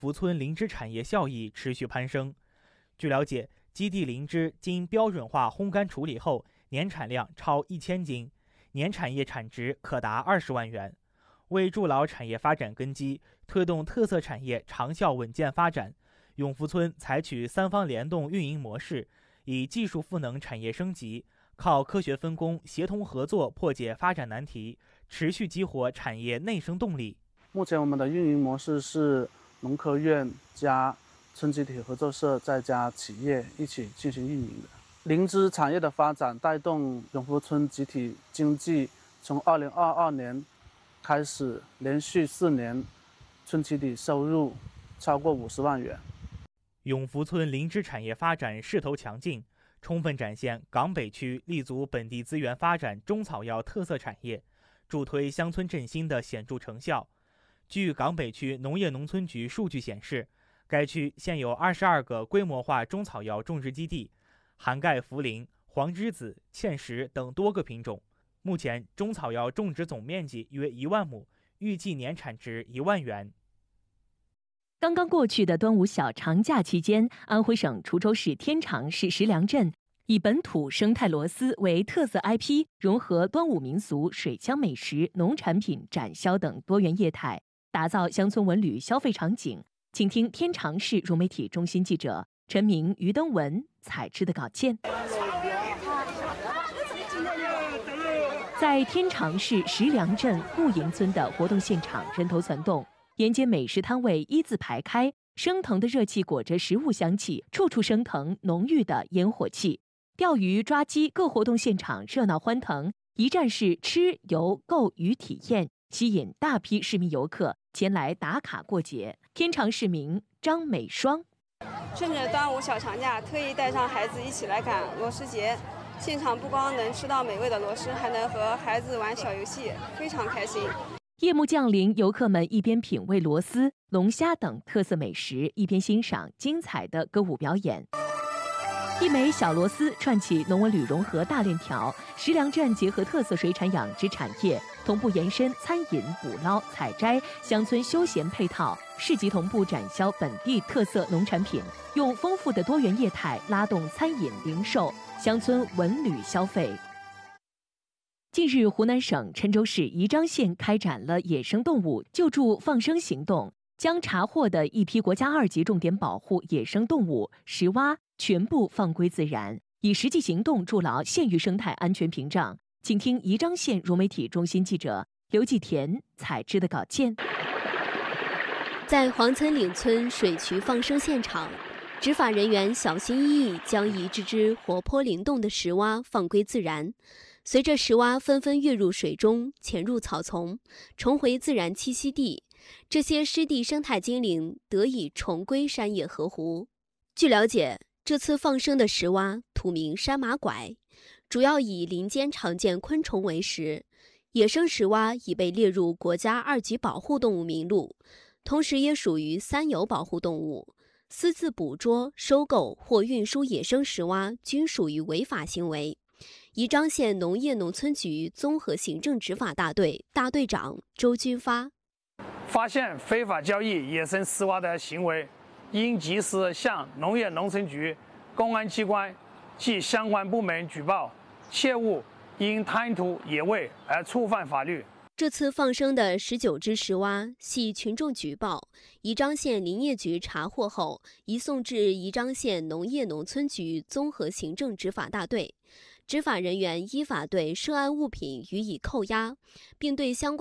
福村灵芝产业效益持续攀升。据了解，基地灵芝经标准化烘干处理后，年产量超1000斤，年产业产值可达20万元。为筑牢产业发展根基，推动特色产业长效稳健发展，永福村采取3方联动运营模式，以技术赋能产业升级，靠科学分工、协同合作破解发展难题，持续激活产业内生动力。 目前我们的运营模式是农科院加村集体合作社再加企业一起进行运营的。灵芝产业的发展带动永福村集体经济，从2022年开始，连续4年村集体收入超过50万元。 永福村灵芝产业发展势头强劲，充分展现港北区立足本地资源发展中草药特色产业，助推乡村振兴的显著成效。据港北区农业农村局数据显示，该区现有22个规模化中草药种植基地，涵盖茯苓、黄栀子、芡实等多个品种。目前中草药种植总面积约1万亩，预计年产值1万元。 刚刚过去的端午小长假期间，安徽省滁州市天长市石梁镇以本土生态螺丝为特色 IP， 融合端午民俗、水乡美食、农产品展销等多元业态，打造乡村文旅消费场景。请听天长市融媒体中心记者陈明、于登文采制的稿件。在天长市石梁镇顾营村的活动现场，人头攒动，沿街美食摊位一字排开，升腾的热气裹着食物香气，处处升腾浓郁的烟火气。钓鱼、抓鸡各活动现场热闹欢腾，一站式吃游购娱体验，吸引大批市民游客前来打卡过节。天长市民张美双： 趁着端午小长假，特意带上孩子一起来赶螺蛳节。现场不光能吃到美味的螺蛳，还能和孩子玩小游戏，非常开心。 夜幕降临，游客们一边品味螺蛳、龙虾等特色美食，一边欣赏精彩的歌舞表演。一枚小螺丝串起农文旅融合大链条，石梁镇结合特色水产养殖产业，同步延伸餐饮、捕捞、采摘、乡村休闲配套，市集同步展销本地特色农产品，用丰富的多元业态拉动餐饮、零售、乡村文旅消费。近日，湖南省郴州市宜章县开展了野生动物救助放生行动，将查获的一批国家2级重点保护野生动物石蛙全部放归自然，以实际行动筑牢县域生态安全屏障。请听宜章县融媒体中心记者刘继田采制的稿件。 在黄岑岭村水渠放生现场，执法人员小心翼翼将一只只活泼灵动的石蛙放归自然。随着石蛙纷纷跃入水中，潜入草丛，重回自然栖息地，这些湿地生态精灵得以重归山野河湖。据了解，这次放生的石蛙土名山马拐，主要以林间常见昆虫为食。野生石蛙已被列入国家2级保护动物名录，同时也属于3有保护动物。私自捕捉、收购或运输野生石蛙均属于违法行为。宜章县农业农村局综合行政执法大队大队长周军发： 发现非法交易野生石蛙的行为，应及时向农业农村局、公安机关及相关部门举报，切勿因贪图野味而触犯法律。 这次放生的19只石蛙系群众举报，宜章县林业局查获后，移送至宜章县农业农村局综合行政执法大队。执法人员依法对涉案物品予以扣押，并对相关